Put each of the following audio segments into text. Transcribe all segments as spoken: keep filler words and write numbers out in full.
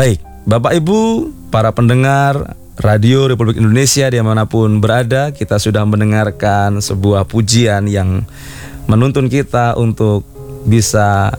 Baik, Bapak Ibu, para pendengar Radio Republik Indonesia dimanapun berada, kita sudah mendengarkan sebuah pujian yang menuntun kita untuk bisa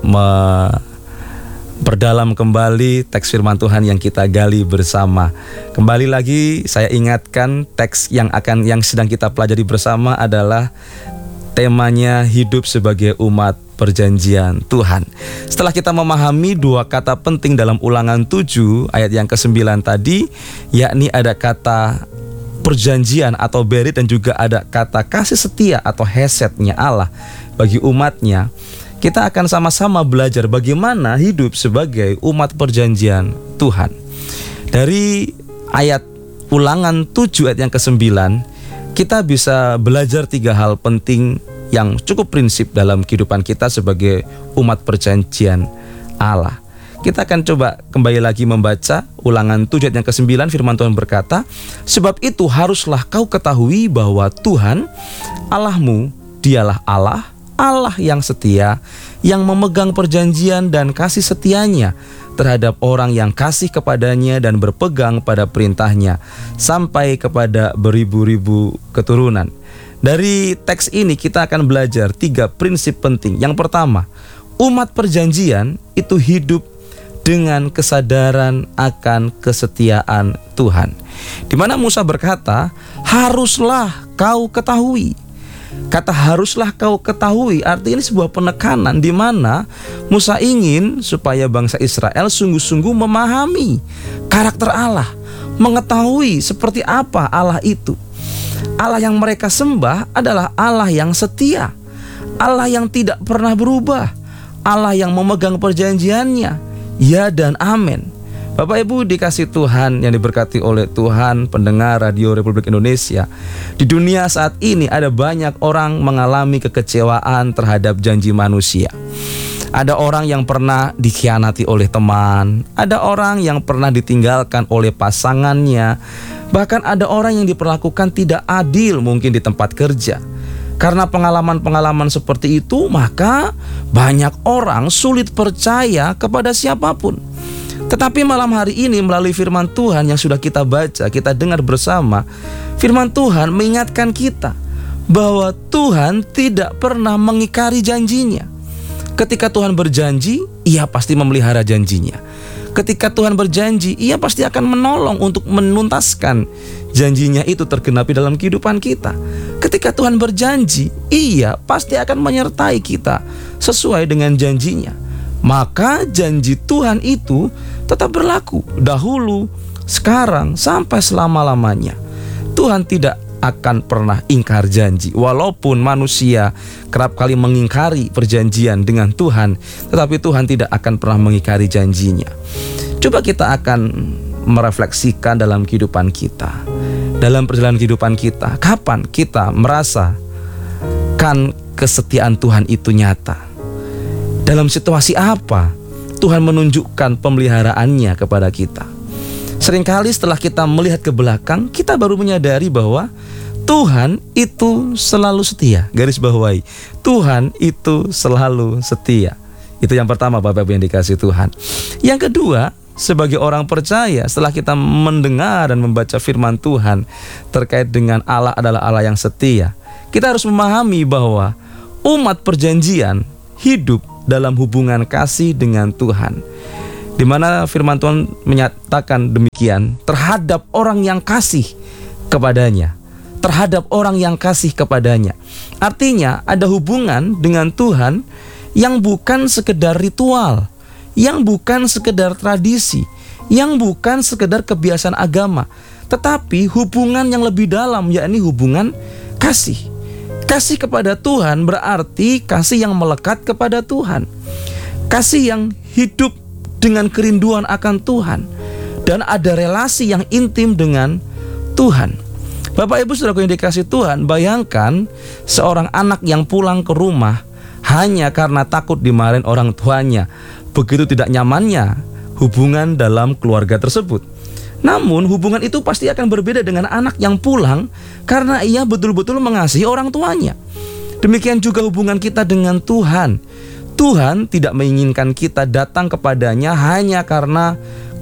memperdalam kembali teks firman Tuhan yang kita gali bersama. Kembali lagi saya ingatkan, teks yang akan yang sedang kita pelajari bersama adalah temanya hidup sebagai umat perjanjian Tuhan. Setelah kita memahami dua kata penting dalam Ulangan tujuh ayat yang kesembilan tadi, yakni ada kata perjanjian atau berit dan juga ada kata kasih setia atau hesetnya Allah bagi umatnya, kita akan sama-sama belajar bagaimana hidup sebagai umat perjanjian Tuhan. Dari ayat Ulangan tujuh ayat yang kesembilan, kita bisa belajar tiga hal penting yang cukup prinsip dalam kehidupan kita sebagai umat perjanjian Allah. Kita akan coba kembali lagi membaca Ulangan tujuh ayat yang kesembilan. Firman Tuhan berkata, sebab itu haruslah kau ketahui bahwa Tuhan Allahmu dialah Allah, Allah yang setia, yang memegang perjanjian dan kasih setianya terhadap orang yang kasih kepadanya dan berpegang pada perintahnya sampai kepada beribu-ribu keturunan. Dari teks ini kita akan belajar tiga prinsip penting. Yang pertama, umat perjanjian itu hidup dengan kesadaran akan kesetiaan Tuhan. Di mana Musa berkata, haruslah kau ketahui. Kata haruslah kau ketahui artinya ini sebuah penekanan di mana Musa ingin supaya bangsa Israel sungguh-sungguh memahami karakter Allah, mengetahui seperti apa Allah itu. Allah yang mereka sembah adalah Allah yang setia, Allah yang tidak pernah berubah, Allah yang memegang perjanjiannya, ya dan amin. Bapak Ibu dikasih Tuhan yang diberkati oleh Tuhan, pendengar Radio Republik Indonesia, di dunia saat ini ada banyak orang mengalami kekecewaan terhadap janji manusia. Ada orang yang pernah dikhianati oleh teman, ada orang yang pernah ditinggalkan oleh pasangannya, bahkan ada orang yang diperlakukan tidak adil mungkin di tempat kerja. Karena pengalaman-pengalaman seperti itu, maka banyak orang sulit percaya kepada siapapun. Tetapi malam hari ini melalui firman Tuhan yang sudah kita baca, kita dengar bersama, firman Tuhan mengingatkan kita bahwa Tuhan tidak pernah mengingkari janjinya. Ketika Tuhan berjanji, Ia pasti memelihara janjinya. Ketika Tuhan berjanji, Ia pasti akan menolong untuk menuntaskan janjinya itu tergenapi dalam kehidupan kita. Ketika Tuhan berjanji, Ia pasti akan menyertai kita sesuai dengan janjinya. Maka janji Tuhan itu tetap berlaku dahulu, sekarang, sampai selama-lamanya. Tuhan tidak akan pernah ingkar janji. Walaupun manusia kerap kali mengingkari perjanjian dengan Tuhan, tetapi Tuhan tidak akan pernah mengingkari janjinya. Coba kita akan merefleksikan dalam kehidupan kita, dalam perjalanan kehidupan kita, kapan kita merasakan kesetiaan Tuhan itu nyata? Dalam situasi apa Tuhan menunjukkan pemeliharaannya kepada kita? Seringkali setelah kita melihat ke belakang, kita baru menyadari bahwa Tuhan itu selalu setia. Garis bawahi, Tuhan itu selalu setia. Itu yang pertama, Bapak Ibu yang dikasih Tuhan. Yang kedua, sebagai orang percaya, setelah kita mendengar dan membaca firman Tuhan terkait dengan Allah adalah Allah yang setia, kita harus memahami bahwa umat perjanjian hidup dalam hubungan kasih dengan Tuhan, di mana firman Tuhan menyatakan demikian terhadap orang yang kasih kepadanya, terhadap orang yang kasih kepadanya. Artinya ada hubungan dengan Tuhan yang bukan sekedar ritual, yang bukan sekedar tradisi, yang bukan sekedar kebiasaan agama, tetapi hubungan yang lebih dalam, yakni hubungan kasih. Kasih kepada Tuhan berarti kasih yang melekat kepada Tuhan, kasih yang hidup dengan kerinduan akan Tuhan, dan ada relasi yang intim dengan Tuhan. Bapak Ibu saudaraku yang dikasih Tuhan, bayangkan seorang anak yang pulang ke rumah hanya karena takut dimarahin orang tuanya. Begitu tidak nyamannya hubungan dalam keluarga tersebut. Namun hubungan itu pasti akan berbeda dengan anak yang pulang karena ia betul-betul mengasihi orang tuanya. Demikian juga hubungan kita dengan Tuhan. Tuhan tidak menginginkan kita datang kepadanya hanya karena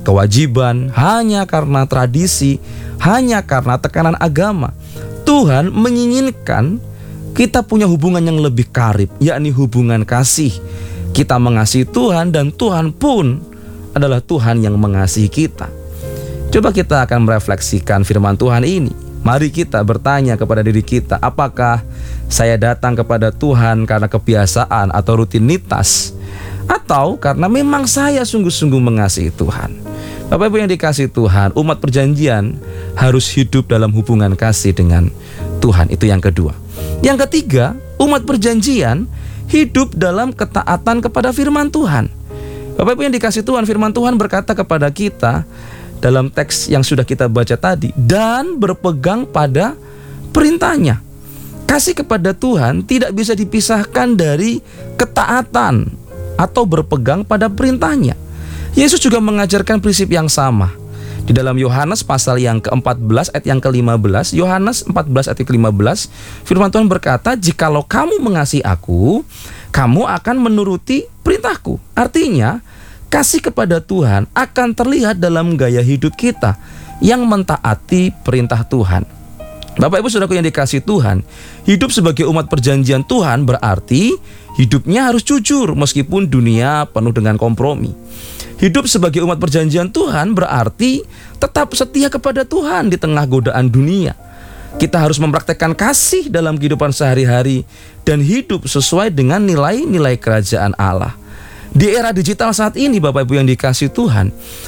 kewajiban, hanya karena tradisi, hanya karena tekanan agama. Tuhan menginginkan kita punya hubungan yang lebih karib, yakni hubungan kasih. Kita mengasihi Tuhan dan Tuhan pun adalah Tuhan yang mengasihi kita. Coba kita akan merefleksikan firman Tuhan ini. Mari kita bertanya kepada diri kita, apakah saya datang kepada Tuhan karena kebiasaan atau rutinitas, atau karena memang saya sungguh-sungguh mengasihi Tuhan? Bapak Ibu yang dikasihi Tuhan, umat perjanjian harus hidup dalam hubungan kasih dengan Tuhan. Itu yang kedua. Yang ketiga, umat perjanjian hidup dalam ketaatan kepada firman Tuhan. Bapak Ibu yang dikasihi Tuhan, firman Tuhan berkata kepada kita dalam teks yang sudah kita baca tadi, dan berpegang pada perintahnya. Kasih kepada Tuhan tidak bisa dipisahkan dari ketaatan atau berpegang pada perintahnya. Yesus juga mengajarkan prinsip yang sama. Di dalam Yohanes pasal yang keempat belas ayat yang kelima belas, Yohanes empat belas ayat kelima belas, firman Tuhan berkata, "Jikalau kamu mengasihi aku, kamu akan menuruti perintahku." Artinya, kasih kepada Tuhan akan terlihat dalam gaya hidup kita yang mentaati perintah Tuhan. Bapak Ibu Saudaraku yang dikasihi Tuhan, hidup sebagai umat perjanjian Tuhan berarti hidupnya harus jujur meskipun dunia penuh dengan kompromi. Hidup sebagai umat perjanjian Tuhan berarti tetap setia kepada Tuhan di tengah godaan dunia. Kita harus mempraktekkan kasih dalam kehidupan sehari-hari dan hidup sesuai dengan nilai-nilai kerajaan Allah. Di era digital saat ini, Bapak Ibu yang dikasihi Tuhan,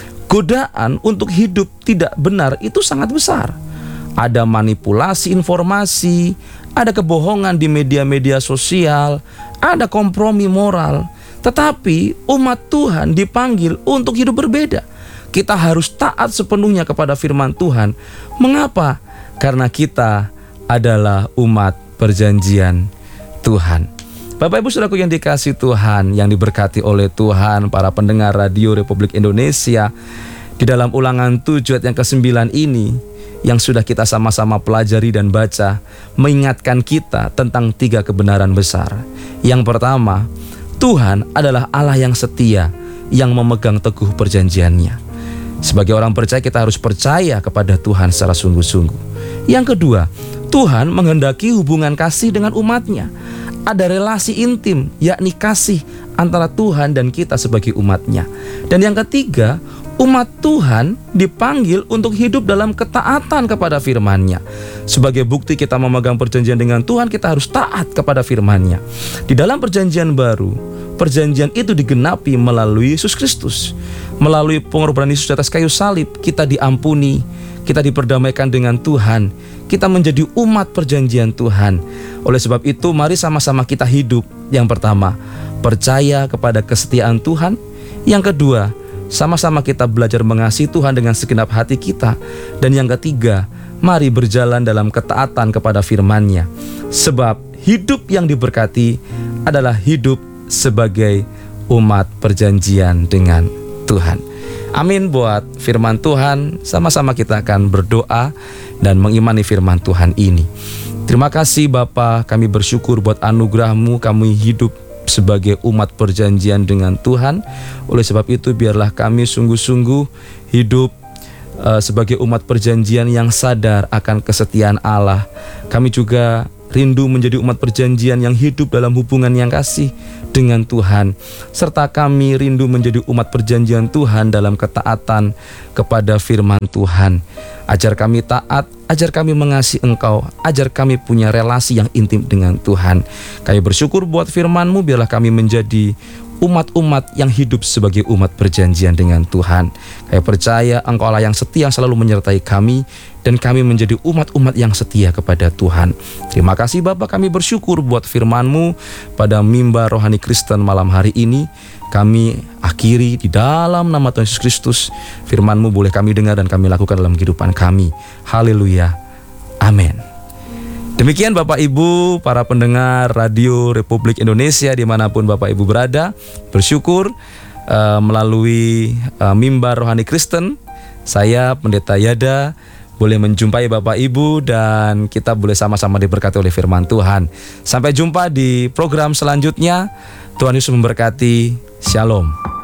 godaan untuk hidup tidak benar itu sangat besar. Ada manipulasi informasi, ada kebohongan di media-media sosial, ada kompromi moral. Tetapi umat Tuhan dipanggil untuk hidup berbeda. Kita harus taat sepenuhnya kepada firman Tuhan. Mengapa? Karena kita adalah umat perjanjian Tuhan. Bapak Ibu Saudaraku yang dikasihi Tuhan, yang diberkati oleh Tuhan, para pendengar Radio Republik Indonesia, di dalam ulangan tujuh ayat yang kesembilan ini, yang sudah kita sama-sama pelajari dan baca, mengingatkan kita tentang tiga kebenaran besar. Yang pertama, Tuhan adalah Allah yang setia, yang memegang teguh perjanjiannya. Sebagai orang percaya, kita harus percaya kepada Tuhan secara sungguh-sungguh. Yang kedua, Tuhan menghendaki hubungan kasih dengan umatnya. Ada relasi intim, yakni kasih antara Tuhan dan kita sebagai umatnya. Dan yang ketiga, umat Tuhan dipanggil untuk hidup dalam ketaatan kepada firman-Nya. Sebagai bukti kita memegang perjanjian dengan Tuhan, kita harus taat kepada firman-Nya. Di dalam perjanjian baru, perjanjian itu digenapi melalui Yesus Kristus. Melalui pengorbanan Yesus di atas kayu salib, kita diampuni, kita diperdamaikan dengan Tuhan, kita menjadi umat perjanjian Tuhan. Oleh sebab itu, mari sama-sama kita hidup. Yang pertama, percaya kepada kesetiaan Tuhan. Yang kedua, sama-sama kita belajar mengasihi Tuhan dengan segenap hati kita. Dan yang ketiga, mari berjalan dalam ketaatan kepada firman-Nya. Sebab hidup yang diberkati adalah hidup sebagai umat perjanjian dengan Tuhan. Amin buat firman Tuhan. Sama-sama kita akan berdoa dan mengimani firman Tuhan ini. Terima kasih Bapa, kami bersyukur buat anugerah-Mu, kami hidup sebagai umat perjanjian dengan Tuhan. Oleh sebab itu, biarlah kami sungguh-sungguh hidup uh, sebagai umat perjanjian yang sadar akan kesetiaan Allah. Kami juga rindu menjadi umat perjanjian yang hidup dalam hubungan yang kasih dengan Tuhan, serta kami rindu menjadi umat perjanjian Tuhan dalam ketaatan kepada firman Tuhan. Ajar kami taat, ajar kami mengasihi Engkau, ajar kami punya relasi yang intim dengan Tuhan. Kami bersyukur buat firman-Mu, biarlah kami menjadi umat-umat yang hidup sebagai umat perjanjian dengan Tuhan. Kami percaya Engkau Allah yang setia, yang selalu menyertai kami, dan kami menjadi umat-umat yang setia kepada Tuhan. Terima kasih Bapa, kami bersyukur buat firman-Mu pada mimbar rohani Kristen malam hari ini. Kami akhiri di dalam nama Tuhan Yesus Kristus. Firman-Mu boleh kami dengar dan kami lakukan dalam kehidupan kami. Haleluya. Amin. Demikian Bapak Ibu, para pendengar Radio Republik Indonesia dimanapun Bapak Ibu berada, bersyukur uh, melalui uh, mimbar rohani Kristen, saya Pendeta Yada boleh menjumpai Bapak Ibu dan kita boleh sama-sama diberkati oleh firman Tuhan. Sampai jumpa di program selanjutnya. Tuhan Yesus memberkati. Shalom.